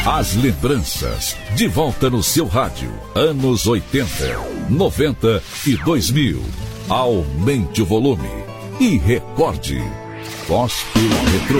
As lembranças, de volta no seu rádio. Anos 80, 90 e 2000. Aumente o volume e recorde. Gospel Retrô.